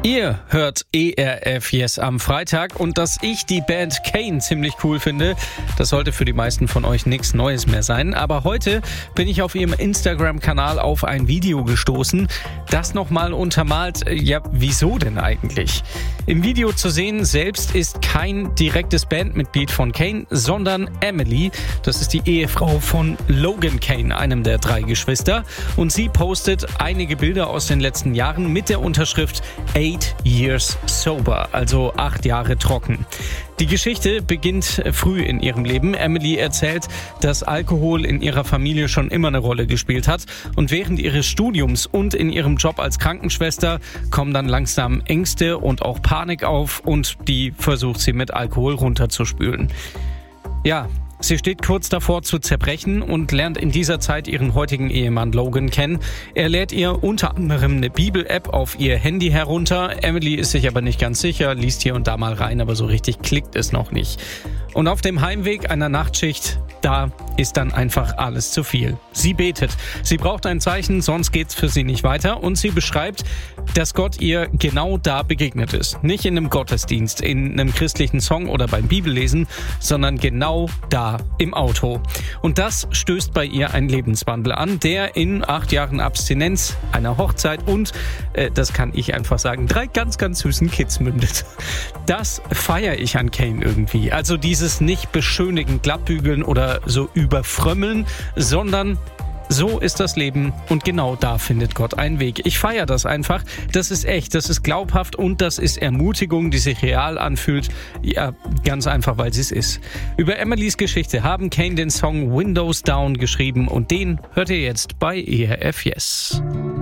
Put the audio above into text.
Ihr hört ERF Yes am Freitag und dass ich die Band Kane ziemlich cool finde, das sollte für die meisten von euch nichts Neues mehr sein. Aber heute bin ich auf ihrem Instagram-Kanal auf ein Video gestoßen, das nochmal untermalt, wieso denn eigentlich? Im Video zu sehen selbst ist kein direktes Bandmitglied von Kane, sondern Emily. Das ist die Ehefrau von Logan Kane, einem der 3 Geschwister. Und sie postet einige Bilder aus den letzten Jahren mit der Unterschrift 8 Years Sober, also 8 Jahre trocken. Die Geschichte beginnt früh in ihrem Leben. Emily erzählt, dass Alkohol in ihrer Familie schon immer eine Rolle gespielt hat. Und während ihres Studiums und in ihrem Job als Krankenschwester kommen dann langsam Ängste und auch Panik auf und die versucht sie mit Alkohol runterzuspülen. Ja, sie steht kurz davor zu zerbrechen und lernt in dieser Zeit ihren heutigen Ehemann Logan kennen. Er lädt ihr unter anderem eine Bibel-App auf ihr Handy herunter. Emily ist sich aber nicht ganz sicher, liest hier und da mal rein, aber so richtig klickt es noch nicht. Und auf dem Heimweg einer Nachtschicht, da ist dann einfach alles zu viel. Sie betet. Sie braucht ein Zeichen, sonst geht's für sie nicht weiter. Und sie beschreibt, dass Gott ihr genau da begegnet ist. Nicht in einem Gottesdienst, in einem christlichen Song oder beim Bibellesen, sondern genau da im Auto. Und das stößt bei ihr einen Lebenswandel an, der in 8 Jahren Abstinenz, einer Hochzeit und, das kann ich einfach sagen, 3 ganz, ganz süßen Kids mündet. Das feiere ich an Kane irgendwie. Also dieses nicht beschönigen, glattbügeln oder so überfrömmeln, sondern so ist das Leben und genau da findet Gott einen Weg. Ich feiere das einfach. Das ist echt, das ist glaubhaft und das ist Ermutigung, die sich real anfühlt. Ja, ganz einfach, weil sie es ist. Über Emilys Geschichte haben Kane den Song Windows Down geschrieben und den hört ihr jetzt bei ERF Yes.